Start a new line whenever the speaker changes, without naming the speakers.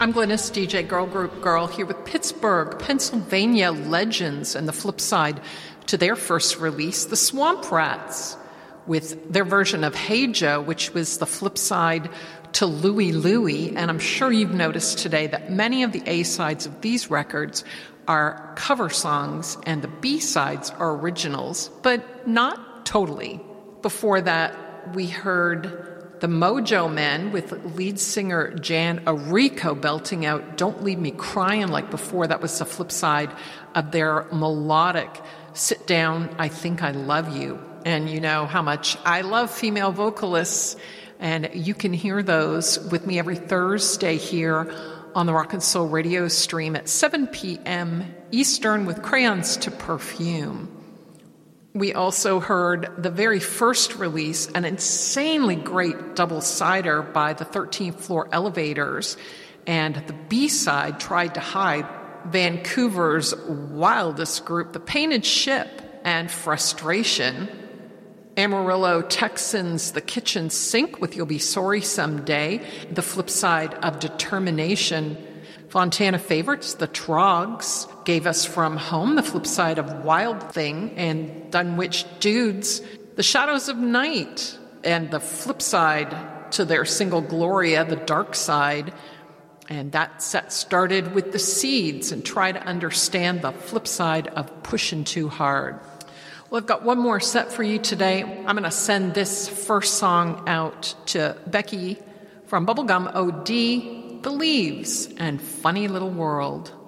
I'm Glynis, DJ Girl Group Girl, here with Pittsburgh, Pennsylvania legends, and the flip side to their first release, the Swamp Rats, with their version of Hey Joe, which was the flip side to Louie Louie. And I'm sure you've noticed today that many of the A-sides of these records are cover songs and the B-sides are originals, but not totally. Before that, we heard the Mojo Men with lead singer Jan Arico belting out Don't Leave Me Crying Like Before. That was the flip side of their melodic Sit Down, I Think I Love You. And you know how much I love female vocalists, and you can hear those with me every Thursday here on the Rock and Soul Radio stream at 7 p.m. Eastern with Crayons to Perfume. We also heard the very first release, an insanely great double-sider by the 13th Floor Elevators, and the B-side tried to hide Vancouver's wildest group, the Painted Ship, and Frustration. Amarillo Texans, the Kitchen Sink with You'll Be Sorry Someday, the flip side of Determination. Fontana Favorites, the Trogs, gave us From Home, the flip side of Wild Thing, and Dunwich Dudes, The Shadows of Night, and the flip side to their single Gloria, The Dark Side. And that set started with The Seeds, and try to understand the flip side of Pushin' Too Hard. Well, I've got one more set for you today. I'm going to send this first song out to Becky from Bubblegum OD, The Leaves, and Funny Little World.